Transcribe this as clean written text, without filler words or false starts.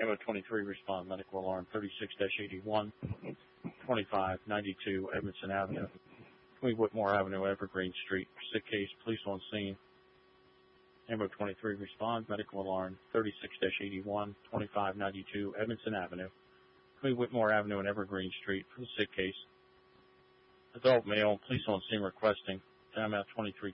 Ammo 23 respond, medical alarm 36-81, 2592 Edmondson Avenue, 20 Whitmore Avenue, Evergreen Street. Sick case, police on scene. Ammo 23 respond, medical alarm 36-81, 2592 Edmondson Avenue, 20 Whitmore Avenue and Evergreen Street for the sick case. Adult male, police on scene requesting. Time out 23